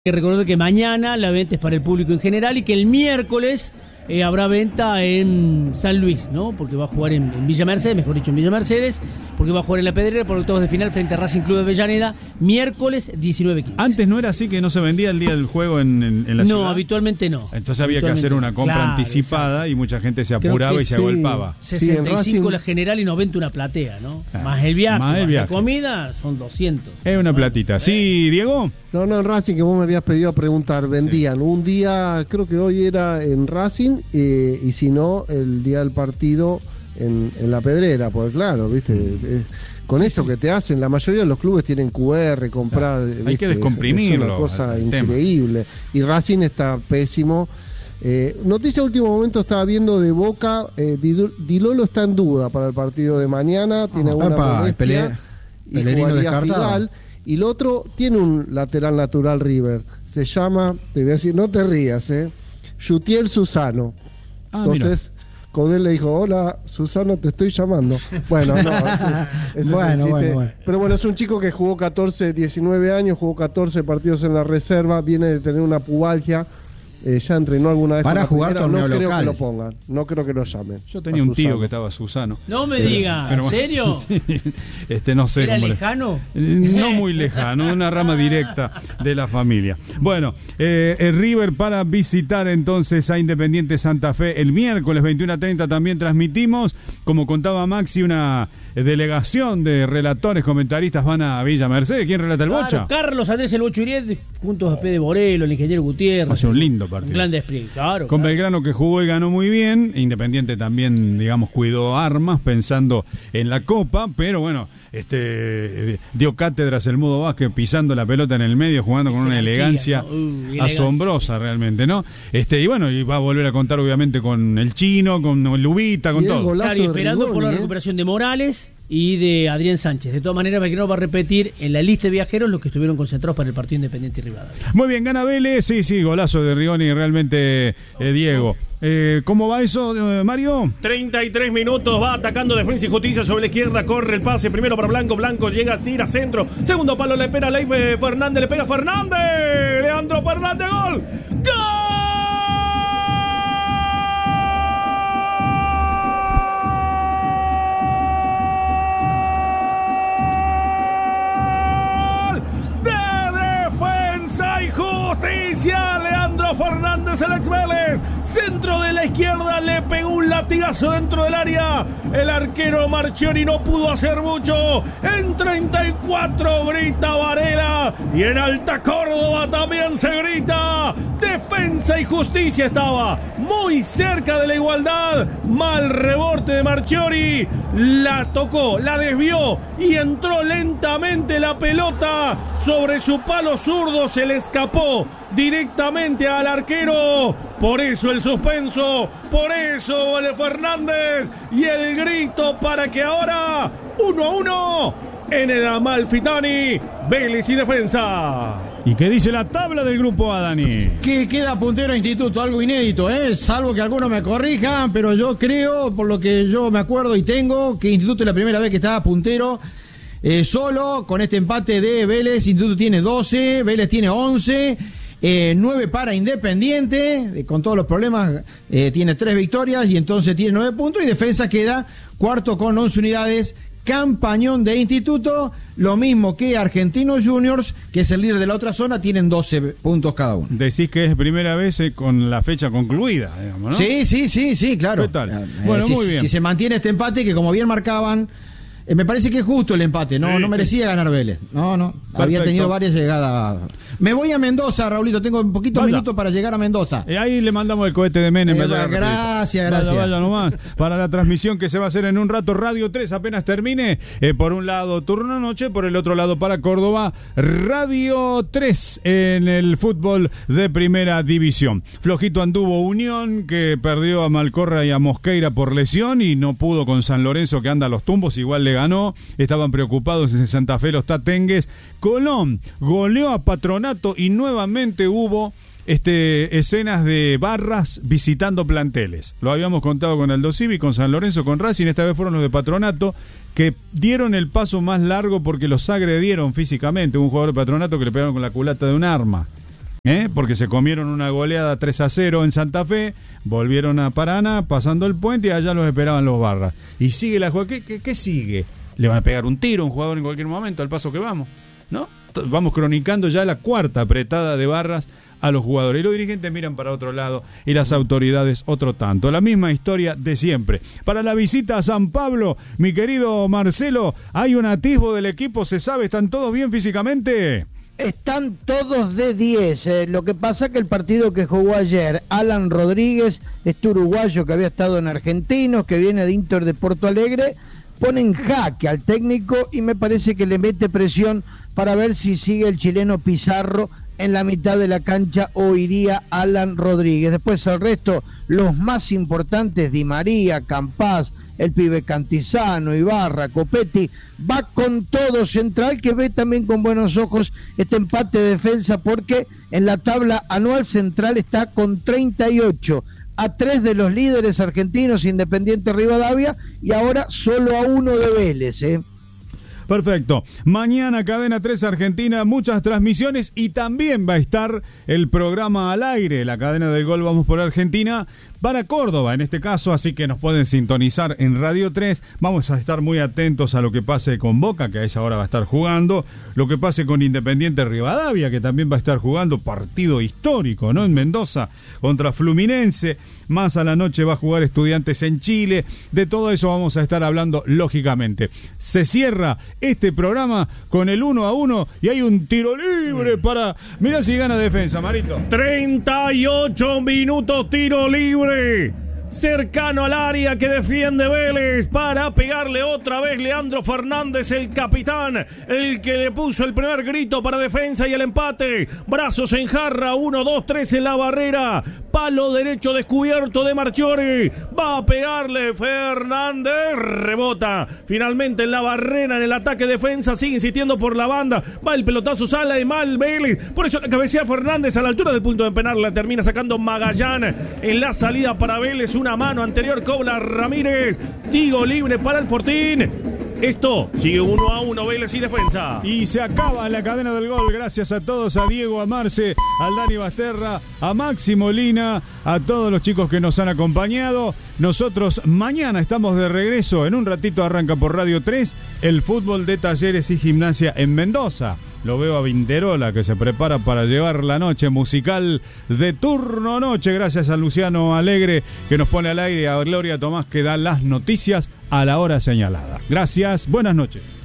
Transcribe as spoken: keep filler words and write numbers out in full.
Hay que recordar que mañana la venta es para el público en general y que el miércoles eh, habrá venta en San Luis, ¿no? Porque va a jugar en, en Villa Mercedes, mejor dicho en Villa Mercedes, porque va a jugar en La Pedrera por octavos de final frente a Racing Club de Avellaneda, miércoles diecinueve quince. Antes no era así, que no se vendía el día del juego en, en, en la no, ciudad. No, habitualmente no. Entonces había habitualmente que hacer una compra claro, anticipada, exacto. Y mucha gente se apuraba y se sí. agolpaba. sesenta y cinco sí, la general y noventa una platea, ¿no? Claro. Más el viaje, más, el viaje. La comida son doscientos. Es una platita. Sí, Diego. No, no, en Racing, que vos me habías pedido a preguntar, vendían sí. un día, creo que hoy era en Racing, eh, y si no, el día del partido en, en La Pedrera, pues claro, viste, eh, con sí, eso sí. que te hacen, la mayoría de los clubes tienen Q R, comprar, claro. Hay que descomprimirlo. Es una cosa increíble, tema. Y Racing está pésimo. Eh, noticia de último momento, estaba viendo de Boca, eh, Di Lolo está en duda para el partido de mañana, tiene alguna oh, molestia y jugaría Figal. Y el otro tiene un lateral natural River, se llama, te voy a decir, no te rías, eh Yutiel Susano. Ah, Entonces mira. Codel le dijo, hola Susano, te estoy llamando. Bueno, no, ese, ese bueno, es un bueno, bueno. Pero bueno, es un chico que jugó catorce, diecinueve años, jugó catorce partidos en la reserva, viene de tener una pubalgia. Eh, ya entrenó alguna vez para jugar primera, torneo no creo local. Que lo pongan, no creo que lo llamen. Yo tenía un tío que estaba Susano. No me diga, ¿en serio? Sí, este no sé ¿Era cómo lejano? Le... No muy lejano, una rama directa de la familia. Bueno, eh, el River para visitar entonces a Independiente Santa Fe el miércoles veintiuno a treinta. También transmitimos, como contaba Maxi, una delegación de relatores, comentaristas van a Villa Mercedes. ¿Quién relata el claro, Bocha? Carlos Andrés el Bocho Uriet, juntos a Fede Borelo, el ingeniero Gutiérrez. Hace un lindo partido. Un gran despliegue, claro. Con claro. Belgrano, que jugó y ganó muy bien. Independiente también, digamos, cuidó armas pensando en la Copa, pero bueno, este dio cátedras el Mudo Vázquez pisando la pelota en el medio, jugando con una elegancia, ¿no? uh, elegancia asombrosa realmente, ¿no? Este y bueno, y va a volver a contar obviamente con el Chino, con Lubita, con todo. Claro, y esperando Rigoni, por la recuperación de Morales y de Adrián Sánchez. De todas maneras, Belgrano va a repetir en la lista de viajeros los que estuvieron concentrados para el partido Independiente y Rivadavia. Muy bien, gana Vélez, sí, sí, golazo de Rigoni, realmente, eh, Diego. Eh, ¿Cómo va eso, eh, Mario? treinta y tres minutos, va atacando Defensa y Justicia sobre la izquierda, corre el pase, primero para Blanco, Blanco llega, tira centro, segundo palo, le espera Leife Fernández, le pega Fernández, Leandro Fernández, gol, ¡gol! Justicia, Leandro Fernández, el ex Vélez, centro de la izquierda, le pegó un latigazo dentro del área, el arquero Marchiori no pudo hacer mucho, en treinta y cuatro grita Varela, y en Alta Córdoba también se grita, Defensa y Justicia estaba muy cerca de la igualdad, mal rebote de Marchiori, la tocó, la desvió, y entró lentamente la pelota sobre su palo zurdo, se le escapó directamente al arquero, por eso el suspenso, por eso Vélez Fernández y el grito para que ahora uno a uno en el Amalfitani, Vélez y Defensa. ¿Y qué dice la tabla del grupo A, Dani? Que queda puntero Instituto, algo inédito, ¿eh? Salvo que algunos me corrijan, pero yo creo, por lo que yo me acuerdo y tengo, que Instituto es la primera vez que está puntero. Eh, solo con este empate de Vélez, Instituto tiene doce, Vélez tiene once, eh, nueve para Independiente, eh, con todos los problemas, eh, tiene tres victorias y entonces tiene nueve puntos, y Defensa queda cuarto con once unidades, campañón de Instituto, lo mismo que Argentinos Juniors, que es el líder de la otra zona, tienen doce puntos cada uno. Decís que es primera vez eh, con la fecha concluida, digamos, ¿no? Sí, sí, sí, sí, claro. ¿Qué tal? Eh, bueno, si, muy bien. Si se mantiene este empate, que como bien marcaban, Eh, me parece que es justo el empate, no, sí, no merecía sí. ganar Vélez. No, no. Perfecto. Había tenido varias llegadas. Me voy a Mendoza, Raulito, tengo un poquito de minutos para llegar a Mendoza. Y ahí le mandamos el cohete de Menem. Eh, vaya, gracias, gracias. Vaya, vaya nomás. Para la transmisión que se va a hacer en un rato, Radio tres apenas termine. Eh, por un lado, turno noche, por el otro lado, para Córdoba, Radio tres en el fútbol de primera división. Flojito anduvo Unión, que perdió a Malcorra y a Mosqueira por lesión y no pudo con San Lorenzo, que anda a los tumbos, igual le ganó. Estaban preocupados en Santa Fe los tatengues. Colón goleó a Patronato y nuevamente hubo este, escenas de barras visitando planteles. Lo habíamos contado con Aldo Civi, con San Lorenzo, con Racing. Esta vez fueron los de Patronato, que dieron el paso más largo porque los agredieron físicamente. Un jugador de Patronato que le pegaron con la culata de un arma. ¿eh? Porque se comieron una goleada tres a cero en Santa Fe, volvieron a Paraná, pasando el puente, y allá los esperaban los Barras. Y sigue la jugada. ¿Qué, qué, qué sigue? Le van a pegar un tiro a un jugador en cualquier momento, al paso que vamos, ¿no? Vamos cronicando ya la cuarta apretada de Barras a los jugadores. Y los dirigentes miran para otro lado y las autoridades otro tanto. La misma historia de siempre. Para la visita a San Pablo, mi querido Marcelo, ¿hay un atisbo del equipo? ¿Se sabe? ¿Están todos bien físicamente? Están todos de diez. Eh, lo que pasa que el partido que jugó ayer, Alan Rodríguez, este uruguayo que había estado en Argentinos, que viene de Inter de Porto Alegre, pone en jaque al técnico y me parece que le mete presión para ver si sigue el chileno Pizarro en la mitad de la cancha o iría Alan Rodríguez. Después el resto, los más importantes, Di María, Campás, el pibe Cantizano, Ibarra, Copetti, va con todo Central, que ve también con buenos ojos este empate de defensa, porque en la tabla anual Central está con treinta y ocho, a tres de los líderes argentinos, Independiente Rivadavia, y ahora solo a uno de Vélez, ¿eh? Perfecto. Mañana Cadena tres Argentina, muchas transmisiones y también va a estar el programa al aire, la cadena del gol Vamos por Argentina, para Córdoba en este caso, así que nos pueden sintonizar en Radio tres. Vamos a estar muy atentos a lo que pase con Boca, que a esa hora va a estar jugando, lo que pase con Independiente Rivadavia, que también va a estar jugando, partido histórico, ¿no? En Mendoza contra Fluminense. Más a la noche va a jugar Estudiantes en Chile. De todo eso vamos a estar hablando, lógicamente. Se cierra este programa con el uno a uno y hay un tiro libre para... Mirá si gana Defensa, Marito. treinta y ocho minutos, tiro libre. Cercano al área que defiende Vélez para pegarle otra vez Leandro Fernández, el capitán, el que le puso el primer grito para Defensa y el empate. Brazos en jarra, uno, dos, tres en la barrera. Palo derecho descubierto de Marchiori. Va a pegarle Fernández, rebota. Finalmente en la barrera, en el ataque Defensa, sigue insistiendo por la banda. Va el pelotazo, sale mal Vélez. Por eso la cabecea Fernández a la altura del punto de penal. La termina sacando Magallán en la salida para Vélez. Una mano anterior cobra Ramírez. Tiro libre para el Fortín. Esto sigue uno a uno, Vélez y Defensa. Y se acaba la cadena del gol. Gracias a todos, a Diego, a Marce, al Dani Basterra, a Maxi Molina, a todos los chicos que nos han acompañado. Nosotros mañana estamos de regreso. En un ratito arranca por Radio tres el fútbol de Talleres y Gimnasia en Mendoza. Lo veo a Vinterola, que se prepara para llevar la noche musical de turno noche. Gracias a Luciano Alegre, que nos pone al aire, a Gloria Tomás, que da las noticias a la hora señalada. Gracias, buenas noches.